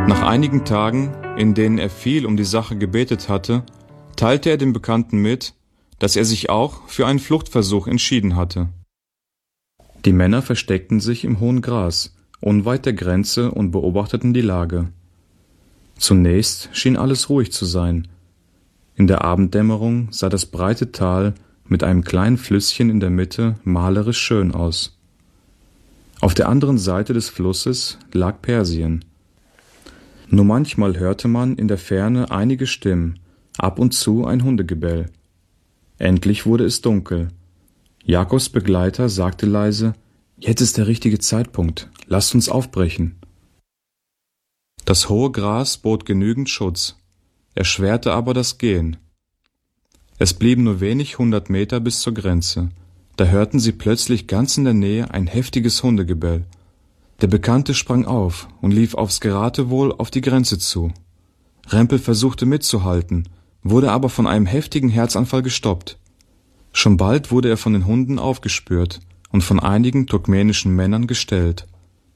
Nach einigen Tagen, in denen er viel um die Sache gebetet hatte, teilte er dem Bekannten mit, dass er sich auch für einen Fluchtversuch entschieden hatte. Die Männer versteckten sich im hohen Gras, unweit der Grenze, und beobachteten die Lage. Zunächst schien alles ruhig zu sein. In der Abenddämmerung sah das breite Tal mit einem kleinen Flüsschen in der Mitte malerisch schön aus. Auf der anderen Seite des Flusses lag Persien. Nur manchmal hörte man in der Ferne einige Stimmen, ab und zu ein Hundegebell. Endlich wurde es dunkel. Jakobs Begleiter sagte leise: »Jetzt ist der richtige Zeitpunkt. Lasst uns aufbrechen.« Das hohe Gras bot genügend Schutz, erschwerte aber das Gehen. Es blieben nur wenig 100 Meter bis zur Grenze. Da hörten sie plötzlich ganz in der Nähe ein heftiges Hundegebell. Der Bekannte sprang auf und lief aufs Geratewohl auf die Grenze zu. Rempel versuchte mitzuhalten, wurde aber von einem heftigen Herzanfall gestoppt. Schon bald wurde er von den Hunden aufgespürt und von einigen turkmenischen Männern gestellt.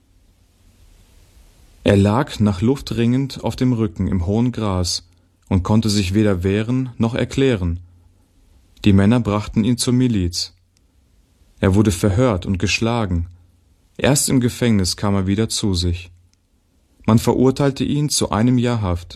Er lag nach Luft ringend auf dem Rücken im hohen Gras und konnte sich weder wehren noch erklären. Die Männer brachten ihn zur Miliz. Er wurde verhört und geschlagen. Erst im Gefängnis kam er wieder zu sich. Man verurteilte ihn zu 1 Jahr Haft.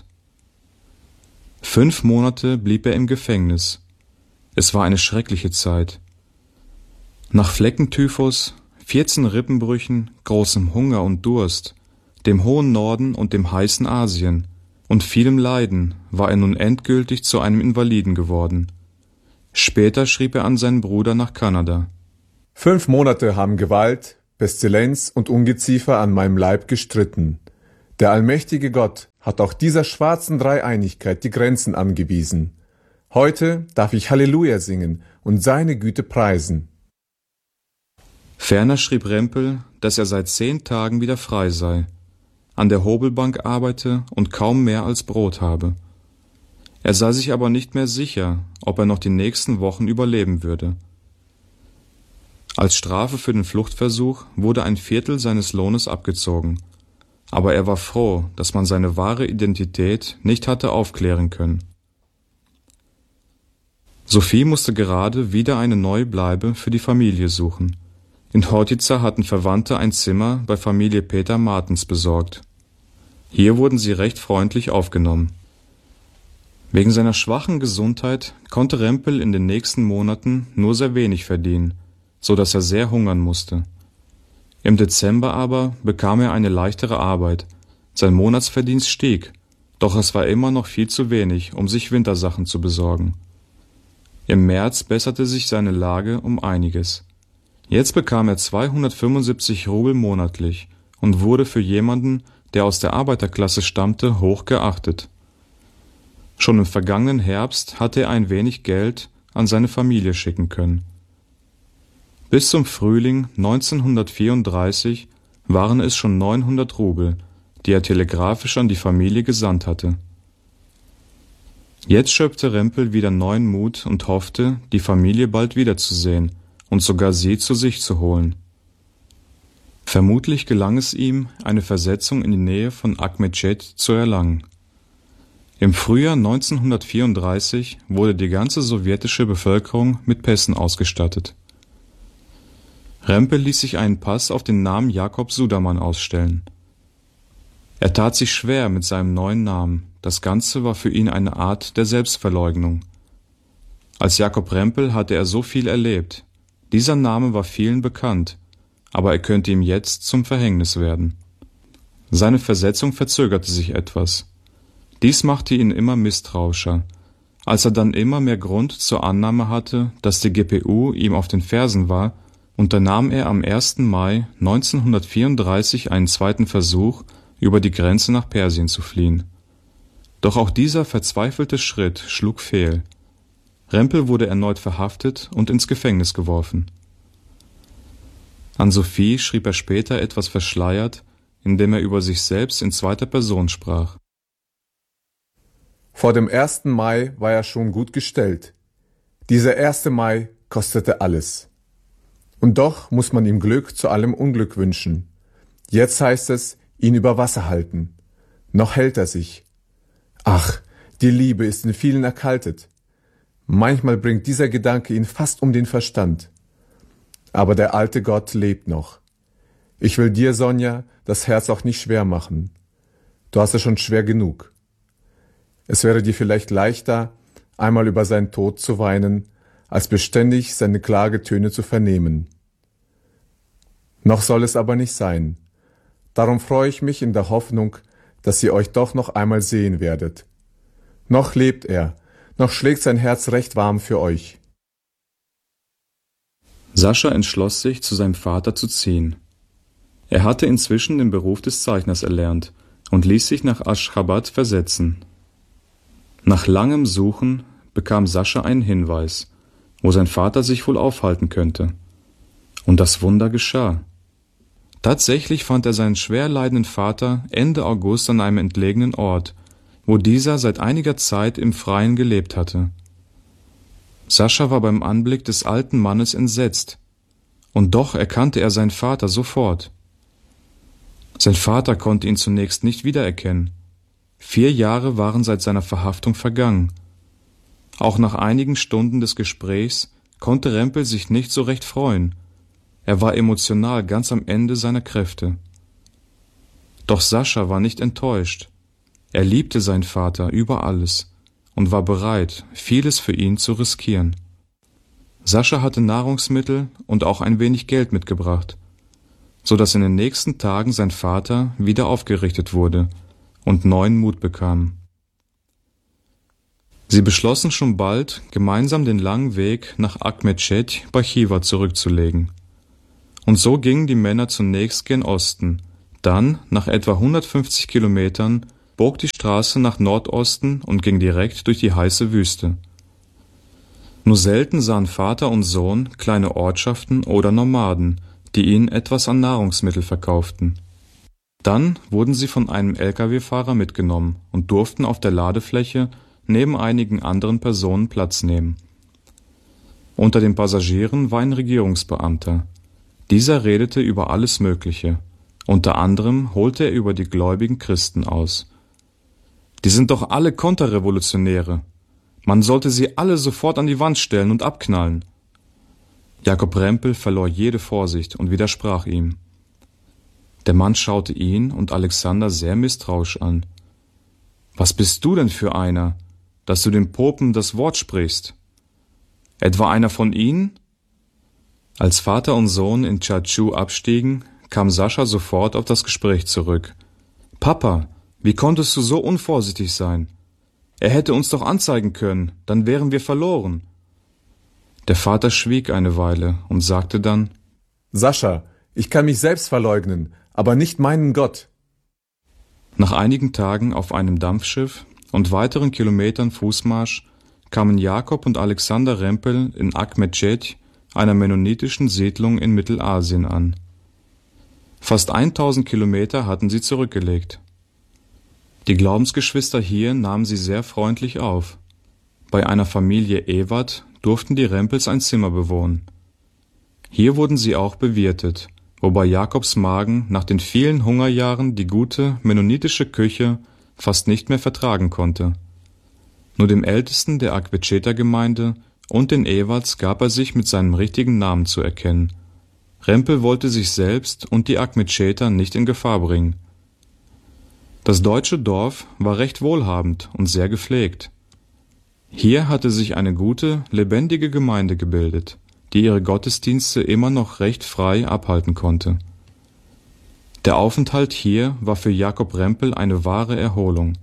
5 Monate blieb er im Gefängnis. Es war eine schreckliche Zeit. Nach Fleckentyphus, 14 Rippenbrüchen, großem Hunger und Durst, dem hohen Norden und dem heißen Asien und vielem Leiden war er nun endgültig zu einem Invaliden geworden. Später schrieb er an seinen Bruder nach Kanada. 5 Monate haben Gewalt, Pestilenz und Ungeziefer an meinem Leib gestritten. Der allmächtige Gott hat auch dieser schwarzen Dreieinigkeit die Grenzen angewiesen. Heute darf ich Halleluja singen und seine Güte preisen. Ferner schrieb Rempel, dass er seit 10 Tagen wieder frei sei, an der Hobelbank arbeite und kaum mehr als Brot habe. Er sei sich aber nicht mehr sicher, ob er noch die nächsten Wochen überleben würde. Als Strafe für den Fluchtversuch wurde ein Viertel seines Lohnes abgezogen, aber er war froh, dass man seine wahre Identität nicht hatte aufklären können. Sophie musste gerade wieder eine neue Bleibe für die Familie suchen. In Hortica hatten Verwandte ein Zimmer bei Familie Peter Martens besorgt. Hier wurden sie recht freundlich aufgenommen. Wegen seiner schwachen Gesundheit konnte Rempel in den nächsten Monaten nur sehr wenig verdienen, so dass er sehr hungern musste. Im Dezember aber bekam er eine leichtere Arbeit. Sein Monatsverdienst stieg, doch es war immer noch viel zu wenig, um sich Wintersachen zu besorgen. Im März besserte sich seine Lage um einiges. Jetzt bekam er 275 Rubel monatlich und wurde für jemanden, der aus der Arbeiterklasse stammte, hoch geachtet. Schon im vergangenen Herbst hatte er ein wenig Geld an seine Familie schicken können. Bis zum Frühling 1934 waren es schon 900 Rubel, die er telegrafisch an die Familie gesandt hatte. Jetzt schöpfte Rempel wieder neuen Mut und hoffte, die Familie bald wiederzusehen und sogar sie zu sich zu holen. Vermutlich gelang es ihm, eine Versetzung in die Nähe von Ahmedsched zu erlangen. Im Frühjahr 1934 wurde die ganze sowjetische Bevölkerung mit Pässen ausgestattet. Rempel ließ sich einen Pass auf den Namen Jakob Sudermann ausstellen. Er tat sich schwer mit seinem neuen Namen, das Ganze war für ihn eine Art der Selbstverleugnung. Als Jakob Rempel hatte er so viel erlebt, dieser Name war vielen bekannt, aber er könnte ihm jetzt zum Verhängnis werden. Seine Versetzung verzögerte sich etwas. Dies machte ihn immer misstrauischer. Als er dann immer mehr Grund zur Annahme hatte, dass die GPU ihm auf den Fersen war, unternahm er am 1. Mai 1934 einen zweiten Versuch, über die Grenze nach Persien zu fliehen. Doch auch dieser verzweifelte Schritt schlug fehl. Rempel wurde erneut verhaftet und ins Gefängnis geworfen. An Sophie schrieb er später etwas verschleiert, indem er über sich selbst in zweiter Person sprach. Vor dem 1. Mai war er schon gut gestellt. Dieser 1. Mai kostete alles. Und doch muss man ihm Glück zu allem Unglück wünschen. Jetzt heißt es, ihn über Wasser halten. Noch hält er sich. Ach, die Liebe ist in vielen erkaltet. Manchmal bringt dieser Gedanke ihn fast um den Verstand. Aber der alte Gott lebt noch. Ich will dir, Sonja, das Herz auch nicht schwer machen. Du hast es schon schwer genug. Es wäre dir vielleicht leichter, einmal über seinen Tod zu weinen, als beständig seine Klagetöne zu vernehmen. Noch soll es aber nicht sein. Darum freue ich mich in der Hoffnung, dass ihr euch doch noch einmal sehen werdet. Noch lebt er, noch schlägt sein Herz recht warm für euch. Sascha entschloss sich, zu seinem Vater zu ziehen. Er hatte inzwischen den Beruf des Zeichners erlernt und ließ sich nach Aschchabad versetzen. Nach langem Suchen bekam Sascha einen Hinweis, wo sein Vater sich wohl aufhalten könnte. Und das Wunder geschah. Tatsächlich fand er seinen schwer leidenden Vater Ende August an einem entlegenen Ort, wo dieser seit einiger Zeit im Freien gelebt hatte. Sascha war beim Anblick des alten Mannes entsetzt, und doch erkannte er seinen Vater sofort. Sein Vater konnte ihn zunächst nicht wiedererkennen. 4 Jahre waren seit seiner Verhaftung vergangen. Auch nach einigen Stunden des Gesprächs konnte Rempel sich nicht so recht freuen. Er war emotional ganz am Ende seiner Kräfte. Doch Sascha war nicht enttäuscht. Er liebte seinen Vater über alles und war bereit, vieles für ihn zu riskieren. Sascha hatte Nahrungsmittel und auch ein wenig Geld mitgebracht, so dass in den nächsten Tagen sein Vater wieder aufgerichtet wurde und neuen Mut bekam. Sie beschlossen schon bald, gemeinsam den langen Weg nach Akhmedsched bei Chiva zurückzulegen. Und so gingen die Männer zunächst gen Osten, dann, nach etwa 150 Kilometern, bog die Straße nach Nordosten und ging direkt durch die heiße Wüste. Nur selten sahen Vater und Sohn kleine Ortschaften oder Nomaden, die ihnen etwas an Nahrungsmittel verkauften. Dann wurden sie von einem Lkw-Fahrer mitgenommen und durften auf der Ladefläche neben einigen anderen Personen Platz nehmen. Unter den Passagieren war ein Regierungsbeamter. Dieser redete über alles Mögliche. Unter anderem holte er über die gläubigen Christen aus. Die sind doch alle Konterrevolutionäre. Man sollte sie alle sofort an die Wand stellen und abknallen. Jakob Rempel verlor jede Vorsicht und widersprach ihm. Der Mann schaute ihn und Alexander sehr misstrauisch an. Was bist du denn für einer, dass du den Popen das Wort sprichst? Etwa einer von ihnen? Als Vater und Sohn in Chachu abstiegen, kam Sascha sofort auf das Gespräch zurück. »Papa, wie konntest du so unvorsichtig sein? Er hätte uns doch anzeigen können, dann wären wir verloren.« Der Vater schwieg eine Weile und sagte dann, »Sascha, ich kann mich selbst verleugnen, aber nicht meinen Gott.« Nach einigen Tagen auf einem Dampfschiff und weiteren Kilometern Fußmarsch kamen Jakob und Alexander Rempel in Akhmedsched, einer mennonitischen Siedlung in Mittelasien, an. Fast 1000 Kilometer hatten sie zurückgelegt. Die Glaubensgeschwister hier nahmen sie sehr freundlich auf. Bei einer Familie Ewert durften die Rempels ein Zimmer bewohnen. Hier wurden sie auch bewirtet, wobei Jakobs Magen nach den vielen Hungerjahren die gute mennonitische Küche fast nicht mehr vertragen konnte. Nur dem Ältesten der Akhmedscheder-Gemeinde und den Ewerts gab er sich mit seinem richtigen Namen zu erkennen. Rempel wollte sich selbst und die Akhmedscheder nicht in Gefahr bringen. Das deutsche Dorf war recht wohlhabend und sehr gepflegt. Hier hatte sich eine gute, lebendige Gemeinde gebildet, die ihre Gottesdienste immer noch recht frei abhalten konnte. Der Aufenthalt hier war für Jakob Rempel eine wahre Erholung.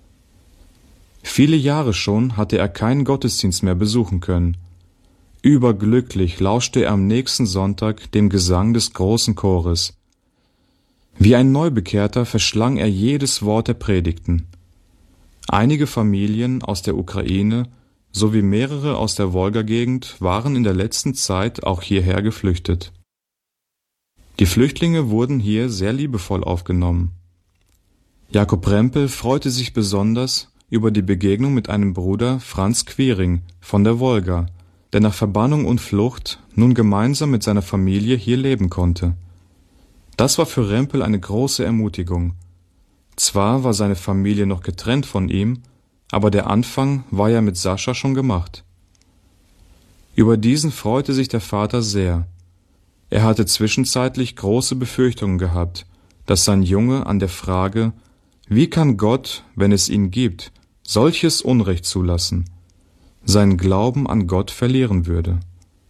Viele Jahre schon hatte er keinen Gottesdienst mehr besuchen können. Überglücklich lauschte er am nächsten Sonntag dem Gesang des großen Chores. Wie ein Neubekehrter verschlang er jedes Wort der Predigten. Einige Familien aus der Ukraine sowie mehrere aus der Wolga-Gegend waren in der letzten Zeit auch hierher geflüchtet. Die Flüchtlinge wurden hier sehr liebevoll aufgenommen. Jakob Rempel freute sich besonders über die Begegnung mit einem Bruder Franz Quiring von der Wolga, der nach Verbannung und Flucht nun gemeinsam mit seiner Familie hier leben konnte. Das war für Rempel eine große Ermutigung. Zwar war seine Familie noch getrennt von ihm, aber der Anfang war ja mit Sascha schon gemacht. Über diesen freute sich der Vater sehr. Er hatte zwischenzeitlich große Befürchtungen gehabt, dass sein Junge an der Frage, wie kann Gott, wenn es ihn gibt, solches Unrecht zulassen, seinen Glauben an Gott verlieren würde.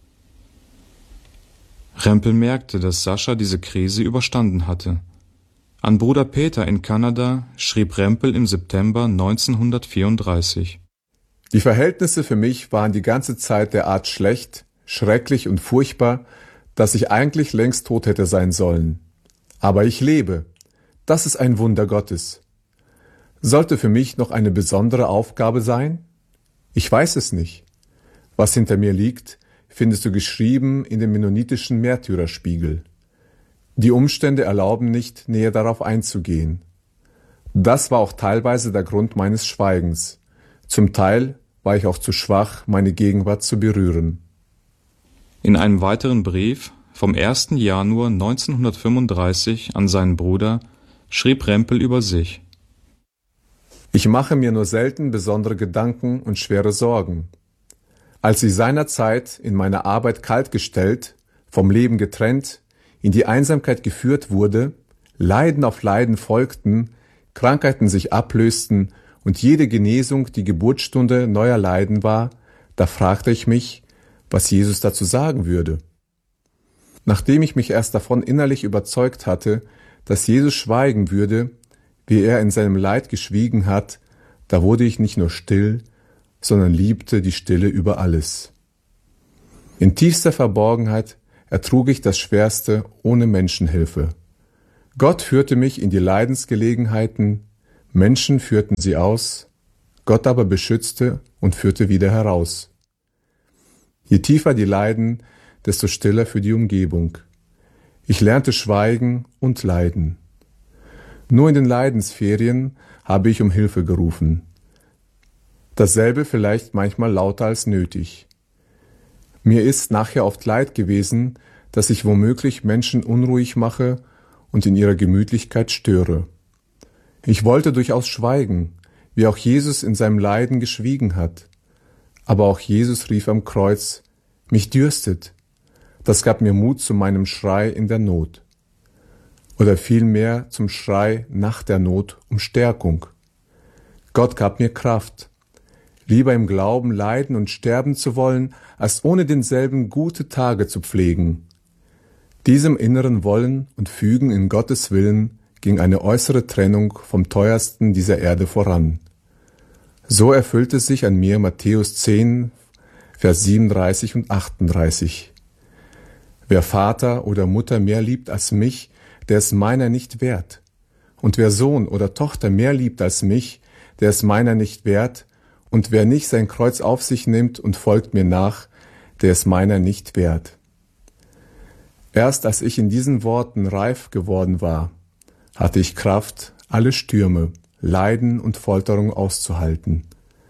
Rempel merkte, dass Sascha diese Krise überstanden hatte. An Bruder Peter in Kanada schrieb Rempel im September 1934: Die Verhältnisse für mich waren die ganze Zeit derart schlecht, schrecklich und furchtbar, dass ich eigentlich längst tot hätte sein sollen. Aber ich lebe. Das ist ein Wunder Gottes. Sollte für mich noch eine besondere Aufgabe sein? Ich weiß es nicht. Was hinter mir liegt, findest du geschrieben in dem mennonitischen Märtyrerspiegel. Die Umstände erlauben nicht, näher darauf einzugehen. Das war auch teilweise der Grund meines Schweigens. Zum Teil war ich auch zu schwach, meine Gegenwart zu berühren. In einem weiteren Brief vom 1. Januar 1935 an seinen Bruder schrieb Rempel über sich: Ich mache mir nur selten besondere Gedanken und schwere Sorgen. Als ich seinerzeit in meiner Arbeit kaltgestellt, vom Leben getrennt, in die Einsamkeit geführt wurde, Leiden auf Leiden folgten, Krankheiten sich ablösten und jede Genesung die Geburtsstunde neuer Leiden war, da fragte ich mich, was Jesus dazu sagen würde. Nachdem ich mich erst davon innerlich überzeugt hatte, dass Jesus schweigen würde, wie er in seinem Leid geschwiegen hat, da wurde ich nicht nur still, sondern liebte die Stille über alles. In tiefster Verborgenheit ertrug ich das Schwerste ohne Menschenhilfe. Gott führte mich in die Leidensgelegenheiten, Menschen führten sie aus, Gott aber beschützte und führte wieder heraus. Je tiefer die Leiden, desto stiller für die Umgebung. Ich lernte schweigen und leiden. Nur in den Leidensferien habe ich um Hilfe gerufen. Dasselbe vielleicht manchmal lauter als nötig. Mir ist nachher oft leid gewesen, dass ich womöglich Menschen unruhig mache und in ihrer Gemütlichkeit störe. Ich wollte durchaus schweigen, wie auch Jesus in seinem Leiden geschwiegen hat. Aber auch Jesus rief am Kreuz: Mich dürstet. Das gab mir Mut zu meinem Schrei in der Not. Oder vielmehr zum Schrei nach der Not um Stärkung. Gott gab mir Kraft. Lieber im Glauben leiden und sterben zu wollen, als ohne denselben gute Tage zu pflegen. Diesem inneren Wollen und Fügen in Gottes Willen ging eine äußere Trennung vom Teuersten dieser Erde voran. So erfüllte sich an mir Matthäus 10, Vers 37 und 38. Wer Vater oder Mutter mehr liebt als mich, der ist meiner nicht wert. Und wer Sohn oder Tochter mehr liebt als mich, der ist meiner nicht wert. Und wer nicht sein Kreuz auf sich nimmt und folgt mir nach, der ist meiner nicht wert. Erst als ich in diesen Worten reif geworden war, hatte ich Kraft, alle Stürme, Leiden und Folterung auszuhalten.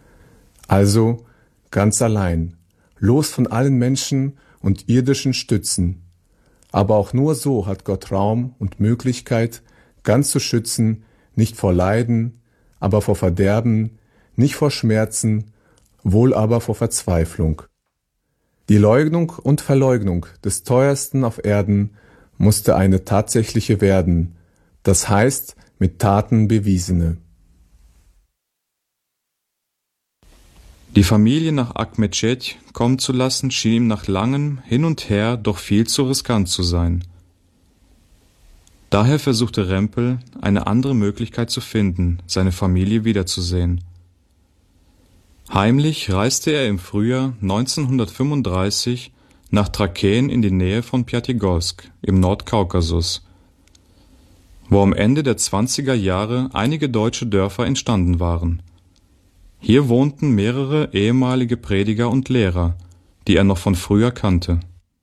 Also ganz allein, los von allen Menschen und irdischen Stützen. Aber auch nur so hat Gott Raum und Möglichkeit, ganz zu schützen, nicht vor Leiden, aber vor Verderben, nicht vor Schmerzen, wohl aber vor Verzweiflung. Die Leugnung und Verleugnung des Teuersten auf Erden musste eine tatsächliche werden, das heißt mit Taten bewiesene. Die Familie nach Akmetschet kommen zu lassen, schien ihm nach langem Hin und Her doch viel zu riskant zu sein. Daher versuchte Rempel, eine andere Möglichkeit zu finden, seine Familie wiederzusehen. Heimlich reiste er im Frühjahr 1935 nach Trakeen in die Nähe von Pjatigorsk im Nordkaukasus, wo am Ende der 20er Jahre einige deutsche Dörfer entstanden waren. Hier wohnten mehrere ehemalige Prediger und Lehrer, die er noch von früher kannte.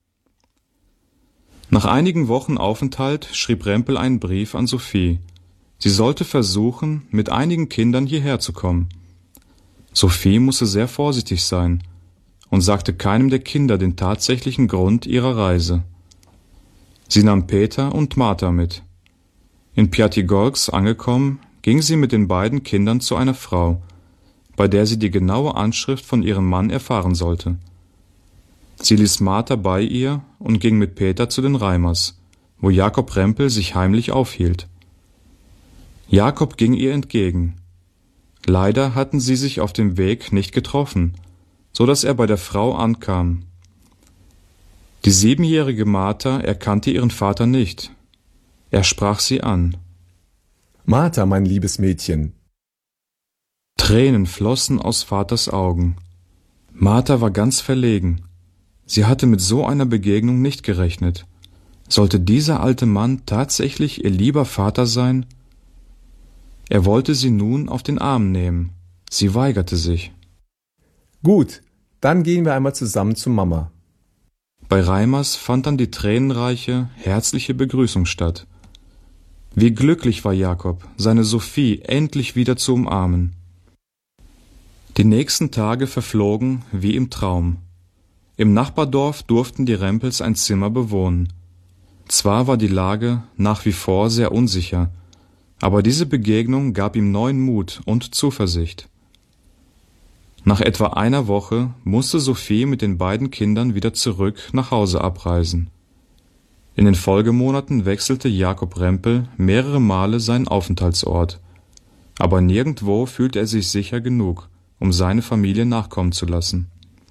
Nach einigen Wochen Aufenthalt schrieb Rempel einen Brief an Sophie. Sie sollte versuchen, mit einigen Kindern hierher zu kommen. Sophie musste sehr vorsichtig sein und sagte keinem der Kinder den tatsächlichen Grund ihrer Reise. Sie nahm Peter und Martha mit. In Pjatigorsk angekommen, ging sie mit den beiden Kindern zu einer Frau, bei der sie die genaue Anschrift von ihrem Mann erfahren sollte. Sie ließ Martha bei ihr und ging mit Peter zu den Reimers, wo Jakob Rempel sich heimlich aufhielt. Jakob ging ihr entgegen. Leider hatten sie sich auf dem Weg nicht getroffen, so dass er bei der Frau ankam. Die 7-jährige Martha erkannte ihren Vater nicht. Er sprach sie an. Martha, mein liebes Mädchen. Tränen flossen aus Vaters Augen. Martha war ganz verlegen. Sie hatte mit so einer Begegnung nicht gerechnet. Sollte dieser alte Mann tatsächlich ihr lieber Vater sein? Er wollte sie nun auf den Arm nehmen. Sie weigerte sich. Gut, dann gehen wir einmal zusammen zu Mama. Bei Reimers fand dann die tränenreiche, herzliche Begrüßung statt. Wie glücklich war Jakob, seine Sophie endlich wieder zu umarmen. Die nächsten Tage verflogen wie im Traum. Im Nachbardorf durften die Rempels ein Zimmer bewohnen. Zwar war die Lage nach wie vor sehr unsicher, aber diese Begegnung gab ihm neuen Mut und Zuversicht. Nach etwa einer Woche musste Sophie mit den beiden Kindern wieder zurück nach Hause abreisen. In den Folgemonaten wechselte Jakob Rempel mehrere Male seinen Aufenthaltsort, aber nirgendwo fühlte er sich sicher genug, um seine Familie nachkommen zu lassen.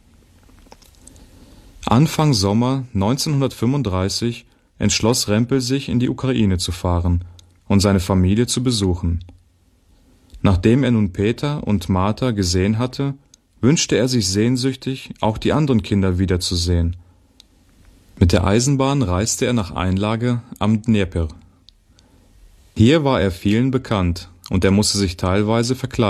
Anfang Sommer 1935 entschloss Rempel sich, in die Ukraine zu fahren und seine Familie zu besuchen. Nachdem er nun Peter und Martha gesehen hatte, wünschte er sich sehnsüchtig, auch die anderen Kinder wiederzusehen. Mit der Eisenbahn reiste er nach Einlage am Dnepr. Hier war er vielen bekannt und er musste sich teilweise verkleiden.